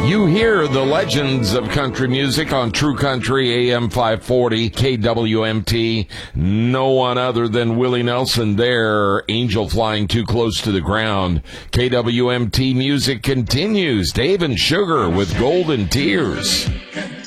You hear the legends of country music on True Country AM 540 KWMT. No one other than Willie Nelson there. Angel Flying Too Close to the Ground. KWMT music continues. Dave and Sugar with Golden Tears.